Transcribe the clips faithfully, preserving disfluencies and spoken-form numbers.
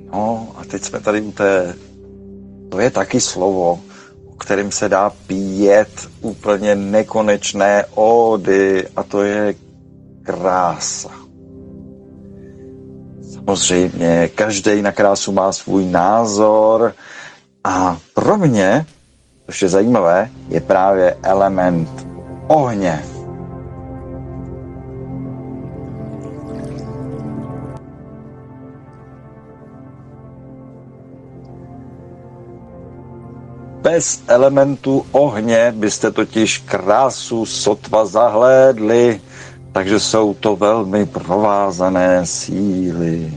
No a teď jsme tady u té, to je taky slovo, o kterém se dá pět úplně nekonečné ódy, a to je krása. Samozřejmě, každý na krásu má svůj názor a pro mě, což je zajímavé, je právě element ohně. Bez elementu ohně byste totiž krásu sotva zahlédli, takže jsou to velmi provázané síly.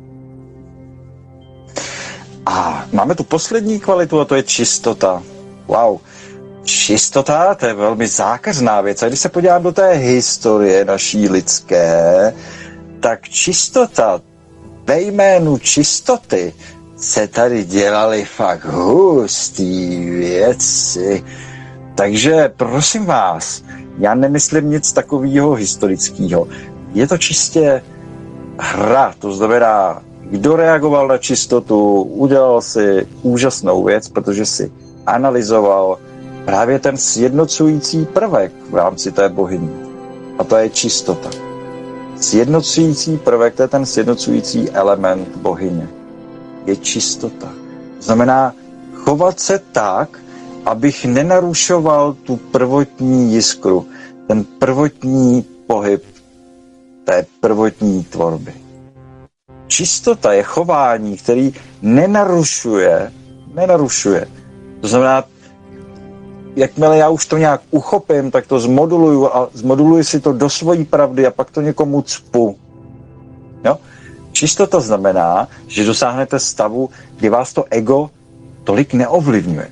A máme tu poslední kvalitu, a to je čistota. Wow, čistota, to je velmi zákeřná věc. A když se podívám do té historie naší lidské, tak čistota, ve jménu čistoty se tady dělaly fakt hustý věci. Takže prosím vás, já nemyslím nic takového historického. Je to čistě hra, to znamená, kdo reagoval na čistotu, udělal si úžasnou věc, protože si analyzoval právě ten sjednocující prvek v rámci té bohyně. A to je čistota. Sjednocující prvek, to je ten sjednocující element bohyně. Je čistota. To znamená chovat se tak, abych nenarušoval tu prvotní jiskru, ten prvotní pohyb té prvotní tvorby. Čistota je chování, který nenarušuje, nenarušuje. To znamená, jakmile já už to nějak uchopím, tak to zmoduluju a zmoduluji si to do svojí pravdy a pak to někomu cpu. Jo? Čistota znamená, že dosáhnete stavu, kdy vás to ego tolik neovlivňuje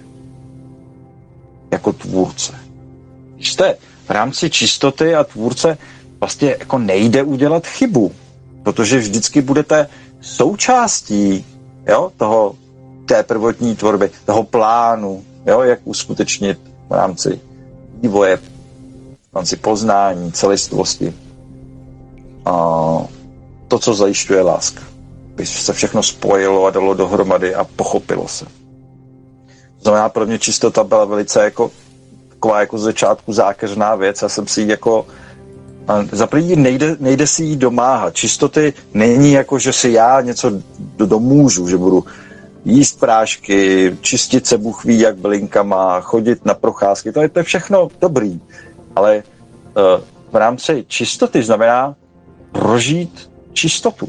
jako tvůrce. Když jste v rámci čistoty a tvůrce, vlastně jako nejde udělat chybu, protože vždycky budete součástí, jo, toho, té prvotní tvorby, toho plánu, jo, jak uskutečnit v rámci vývoje, v rámci poznání, celistvosti. A to, co zajišťuje láska. Aby se všechno spojilo a dalo dohromady a pochopilo se. To znamená, pro mě čistota byla velice jako taková jako z začátku zákeřná věc. Já jsem si ji jako za první nejde, nejde si jí domáhat. Čistoty není jako, že si já něco domůžu, že budu jíst prášky, čistit se Bůh ví jak bylinkama, chodit na procházky. To je, to je všechno dobrý. Ale uh, v rámci čistoty znamená prožít čistotu.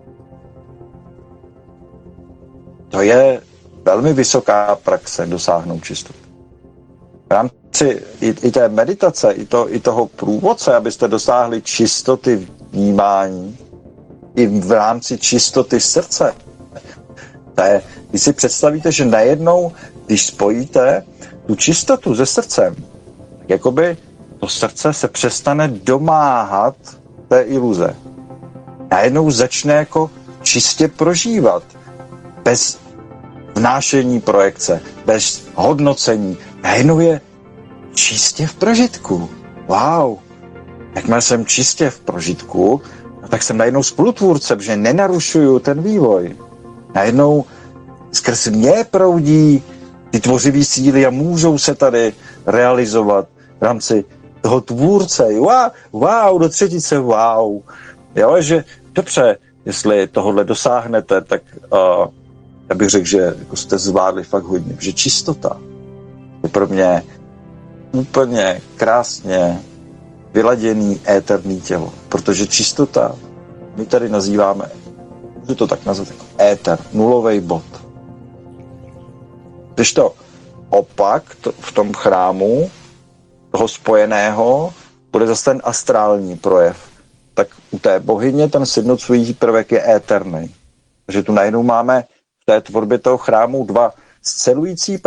To je velmi vysoká praxe dosáhnout čistotu. V rámci i, i té meditace, i, to, i toho průvodce, abyste dosáhli čistoty vnímání, i v rámci čistoty srdce. To je, když si představíte, že najednou, když spojíte tu čistotu se srdcem, tak jakoby to srdce se přestane domáhat té iluze. Najednou začne jako čistě prožívat. Bez vnášení projekce, bez hodnocení. Najednou je čistě v prožitku. Wow. Jakmile jsem čistě v prožitku, tak jsem najednou spolutvůrce, protože nenarušuju ten vývoj. Najednou skrz mě proudí ty tvořivý síly a můžou se tady realizovat v rámci toho tvůrce. Wow, wow, do třetice, wow. Jo, že dobře, jestli tohle dosáhnete, tak uh, já bych řekl, že jako jste zvládli fakt hodně. Že čistota je pro mě úplně krásně vyladěný éterný tělo. Protože čistota, my tady nazýváme, můžu to tak nazvat, jako éter, nulový bod. Když to opak to, v tom chrámu toho spojeného bude zase ten astrální projev, tak u té bohyně ten sjednocující prvek je éterný. Takže tu najednou máme v té tvorbě toho chrámu dva scelující